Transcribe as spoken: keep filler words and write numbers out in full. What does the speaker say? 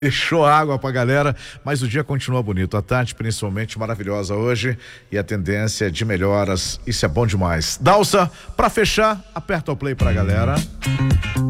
Deixou água pra galera, mas o dia continua bonito. A tarde, principalmente, maravilhosa hoje e a tendência é de melhoras. Isso é bom demais. Dalsa, pra fechar, aperta o play pra galera.